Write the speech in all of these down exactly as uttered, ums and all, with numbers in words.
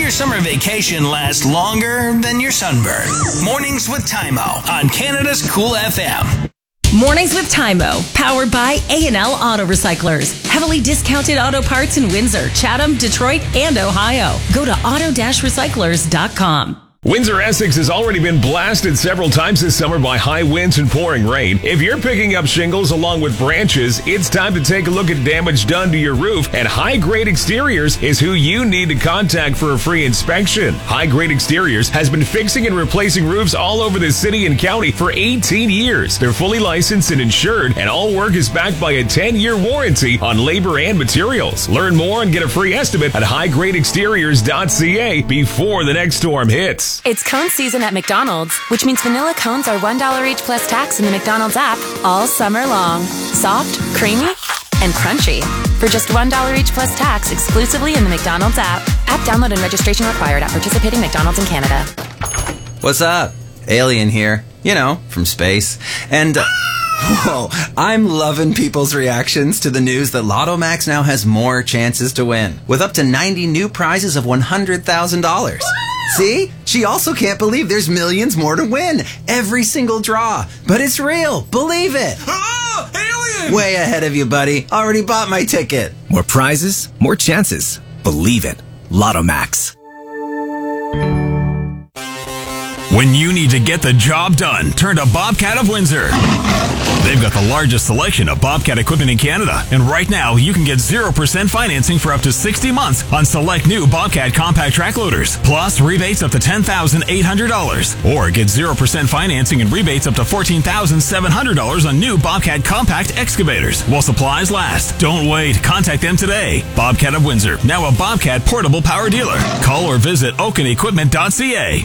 your summer vacation last longer than your sunburn. Mornings with Tymo on Canada's Cool F M. Mornings with Tymo, powered by A and L Auto Recyclers. Heavily discounted auto parts in Windsor, Chatham, Detroit, and Ohio. Go to auto recyclers dot com. Windsor, Essex has already been blasted several times this summer by high winds and pouring rain. If you're picking up shingles along with branches, it's time to take a look at damage done to your roof, and High Grade Exteriors is who you need to contact for a free inspection. High Grade Exteriors has been fixing and replacing roofs all over the city and county for eighteen years. They're fully licensed and insured, and all work is backed by a ten-year warranty on labor and materials. Learn more and get a free estimate at high grade exteriors dot c a before the next storm hits. It's cone season at McDonald's, which means vanilla cones are one dollar each plus tax in the McDonald's app all summer long. Soft, creamy, and crunchy. For just one dollar each plus tax exclusively in the McDonald's app. App download and registration required at participating McDonald's in Canada. What's up? Alien here. You know, from space. And... Uh, whoa, I'm loving people's reactions to the news that Lotto Max now has more chances to win, with up to ninety new prizes of one hundred thousand dollars. See? She also can't believe there's millions more to win. Every single draw. But it's real. Believe it. Oh, alien! Way ahead of you, buddy. Already bought my ticket. More prizes, more chances. Believe it. Lotto Max. When you need to get the job done, turn to Bobcat of Windsor. They've got the largest selection of Bobcat equipment in Canada, and right now you can get zero percent financing for up to sixty months on select new Bobcat compact track loaders, plus rebates up to ten thousand eight hundred dollars, or get zero percent financing and rebates up to fourteen thousand seven hundred dollars on new Bobcat compact excavators while supplies last. Don't wait. Contact them today. Bobcat of Windsor, now a Bobcat portable power dealer. Call or visit oaken equipment dot c a.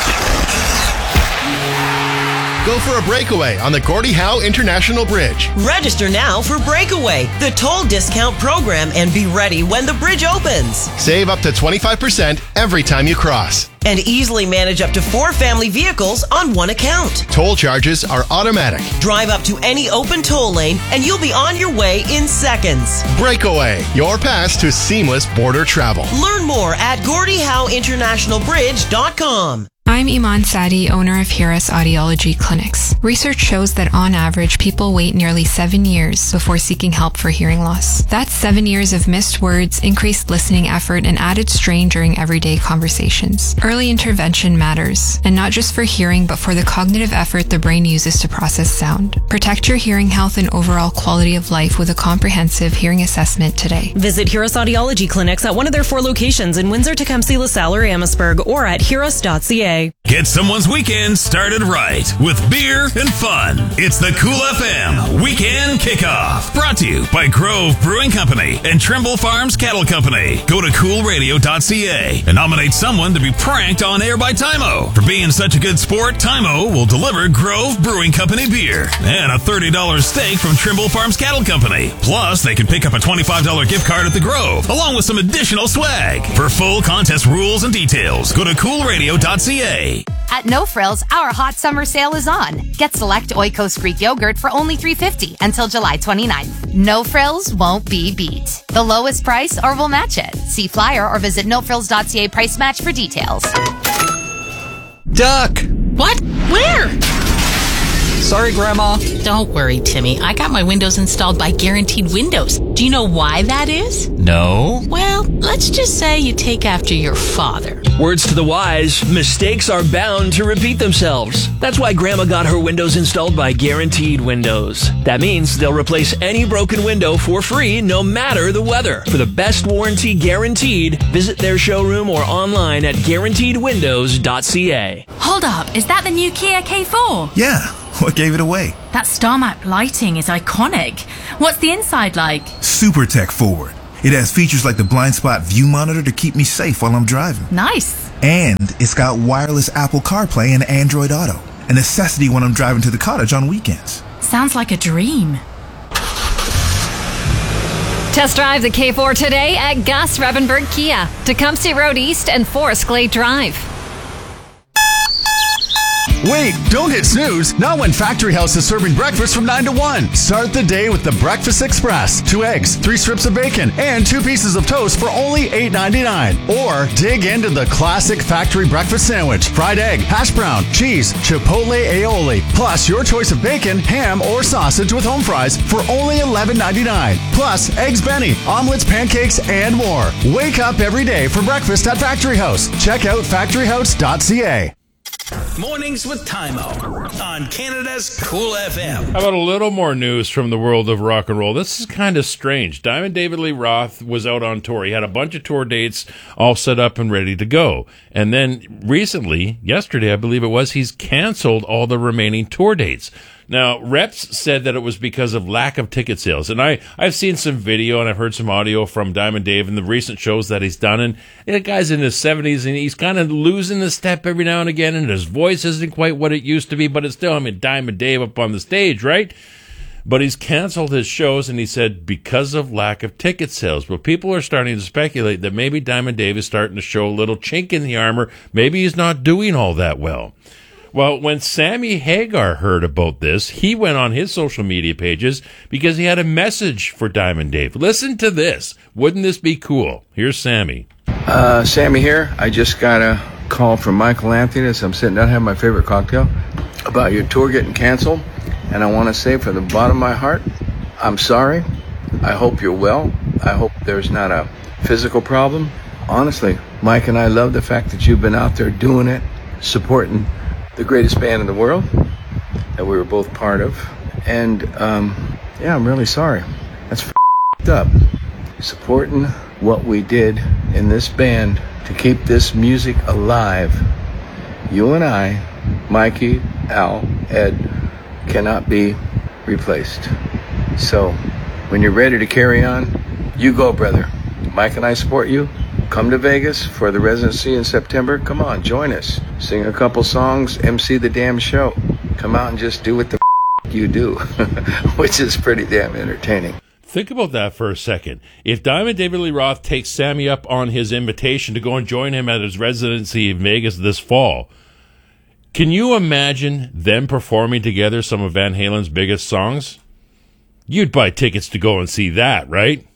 Go for a breakaway on the Gordie Howe International Bridge. Register now for Breakaway, the toll discount program, and be ready when the bridge opens. Save up to twenty-five percent every time you cross. And easily manage up to four family vehicles on one account. Toll charges are automatic. Drive up to any open toll lane and you'll be on your way in seconds. Breakaway, your pass to seamless border travel. Learn more at Gordie Howe International Bridge dot com. I'm Iman Sadi, owner of Hiras Audiology Clinics. Research shows that on average, people wait nearly seven years before seeking help for hearing loss. That's seven years of missed words, increased listening effort, and added strain during everyday conversations. Early intervention matters, and not just for hearing, but for the cognitive effort the brain uses to process sound. Protect your hearing health and overall quality of life with a comprehensive hearing assessment today. Visit Hiras Audiology Clinics at one of their four locations in Windsor, Tecumseh, LaSalle, or Amherstburg, or at hiras dot c a. Get someone's weekend started right with beer and fun. It's the Cool F M Weekend Kickoff. Brought to you by Grove Brewing Company and Trimble Farms Cattle Company. Go to cool radio dot c a and nominate someone to be pranked on air by Tymo. For being such a good sport, Tymo will deliver Grove Brewing Company beer and a thirty dollars steak from Trimble Farms Cattle Company. Plus, they can pick up a twenty-five dollars gift card at the Grove, along with some additional swag. For full contest rules and details, go to cool radio dot c a. At No Frills, our hot summer sale is on. Get select Oikos Greek yogurt for only three dollars and fifty cents until July twenty-ninth. No Frills won't be beat. The lowest price or we'll match it. See flyer or visit no frills dot c a price match for details. Duck! What? Where? Sorry, Grandma. Don't worry, Timmy. I got my windows installed by Guaranteed Windows. Do you know why that is? No. Well, let's just say you take after your father. Words to the wise, mistakes are bound to repeat themselves. That's why Grandma got her windows installed by Guaranteed Windows. That means they'll replace any broken window for free, no matter the weather. For the best warranty guaranteed, visit their showroom or online at guaranteed windows dot c a. Hold up, is that the new Kia K four? Yeah. What gave it away? That star map lighting is iconic. What's the inside like? Super tech forward. It has features like the blind spot view monitor to keep me safe while I'm driving. Nice. And it's got wireless Apple CarPlay and Android Auto, a necessity when I'm driving to the cottage on weekends. Sounds like a dream. Test drive the K four today at Gus Revenberg Kia, Tecumseh Road East and Forest Glade Drive. Wait, don't hit snooze. Not when Factory House is serving breakfast from nine to one. Start the day with the Breakfast Express. Two eggs, three strips of bacon, and two pieces of toast for only eight ninety-nine. Or dig into the classic factory breakfast sandwich. Fried egg, hash brown, cheese, chipotle aioli. Plus your choice of bacon, ham, or sausage with home fries for only eleven ninety-nine. Plus eggs Benny, omelets, pancakes, and more. Wake up every day for breakfast at Factory House. Check out factory house dot c a. Mornings with Tymo on Canada's Cool F M. How about a little more news from the world of rock and roll? This is kind of strange. Diamond David Lee Roth was out on tour. He had a bunch of tour dates all set up and ready to go. And then recently, yesterday I believe it was, he's canceled all the remaining tour dates. Now, reps said that it was because of lack of ticket sales. And I, I've seen some video and I've heard some audio from Diamond Dave and the recent shows that he's done. And the guy's in his seventies and he's kind of losing the step every now and again. And his voice isn't quite what it used to be, but it's still, I mean, Diamond Dave up on the stage, right? But he's canceled his shows, and he said because of lack of ticket sales. But people are starting to speculate that maybe Diamond Dave is starting to show a little chink in the armor. Maybe he's not doing all that well. Well, when Sammy Hagar heard about this, he went on his social media pages because he had a message for Diamond Dave. Listen to this. Wouldn't this be cool? Here's Sammy. Uh, Sammy here. I just got a call from Michael Anthony as I'm sitting down having my favorite cocktail about your tour getting canceled. And I want to say from the bottom of my heart, I'm sorry. I hope you're well. I hope there's not a physical problem. Honestly, Mike and I love the fact that you've been out there doing it, supporting the greatest band in the world that we were both part of. And, um, yeah, I'm really sorry. That's f***ed up. Supporting what we did in this band to keep this music alive. You and I, Mikey, Al, Ed, cannot be replaced. So, when you're ready to carry on, you go, brother. Mike and I support you. Come to Vegas for the residency in September. Come on, join us. Sing a couple songs, M C the damn show. Come out and just do what the f- you do, which is pretty damn entertaining. Think about that for a second. If Diamond David Lee Roth takes Sammy up on his invitation to go and join him at his residency in Vegas this fall, can you imagine them performing together some of Van Halen's biggest songs? You'd buy tickets to go and see that, right?